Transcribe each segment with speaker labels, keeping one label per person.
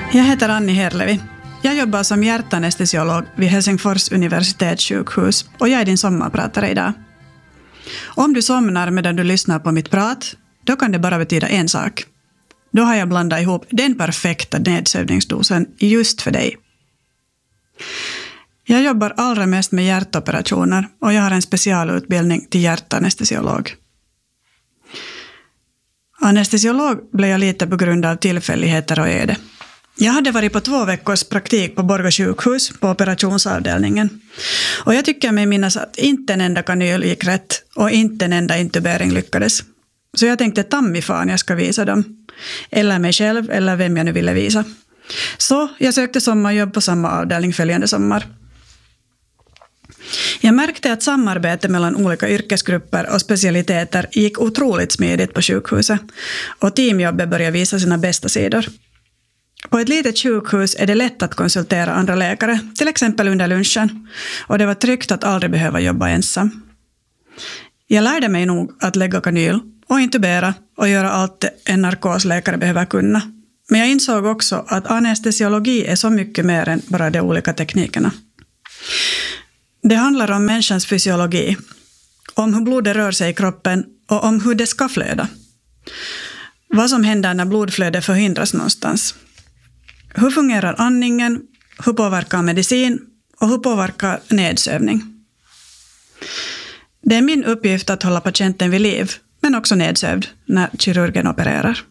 Speaker 1: Jag heter Anni Herlevi. Jag jobbar som hjärtanestesiolog vid Helsingfors universitetssjukhus och jag är din sommarpratare idag. Om du somnar medan du lyssnar på mitt prat, då kan det bara betyda en sak. Då har jag blandat ihop den perfekta nedsövningsdosen just för dig. Jag jobbar allra mest med hjärtoperationer och jag har en specialutbildning till hjärtanestesiolog. Anestesiolog blev jag lite på grund av tillfälligheter och öde. Jag hade varit på 2 veckors praktik på Borgå sjukhus på operationsavdelningen. Och jag tycker mig minnas att inte en enda kanyl gick rätt och inte en enda intubering lyckades. Så jag tänkte tammifan jag ska visa dem. Eller mig själv eller vem jag nu ville visa. Så jag sökte sommarjobb på samma avdelning följande sommar. Jag märkte att samarbete mellan olika yrkesgrupper och specialiteter gick otroligt smidigt på sjukhuset. Och teamjobbet började visa sina bästa sidor. På ett litet sjukhus är det lätt att konsultera andra läkare, till exempel under lunchen. Och det var tryggt att aldrig behöva jobba ensam. Jag lärde mig nog att lägga kanyl och intubera och göra allt en narkosläkare behöver kunna. Men jag insåg också att anestesiologi är så mycket mer än bara de olika teknikerna. Det handlar om människans fysiologi, om hur blodet rör sig i kroppen och om hur det ska flöda. Vad som händer när blodflödet förhindras någonstans. Hur fungerar andningen, hur påverkar medicin och hur påverkar nedsövning. Det är min uppgift att hålla patienten vid liv, men också nedsövd när kirurgen opererar.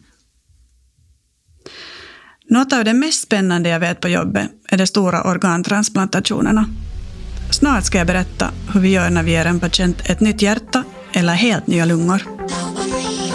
Speaker 1: Något av det mest spännande jag vet på jobbet är de stora organtransplantationerna. Snart ska jag berätta hur vi gör när vi ger en patient ett nytt hjärta eller helt nya lungor.